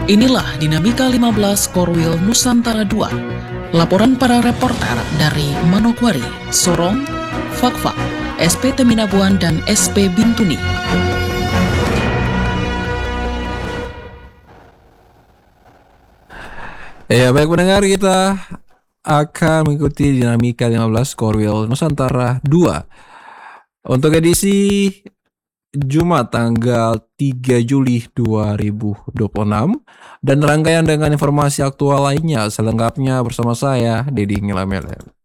Inilah Dinamika 15 Korwil Nusantara 2. Laporan para reporter dari Manokwari, Sorong, Fakfak, SP Teminabuan, dan SP Bintuni. Ya, baik pendengar, kita akan mengikuti Dinamika 15 Korwil Nusantara 2 untuk edisi Jumat tanggal 3 Juli 2026 dan rangkaian dengan informasi aktual lainnya selengkapnya bersama saya, Dedi Ngilamele.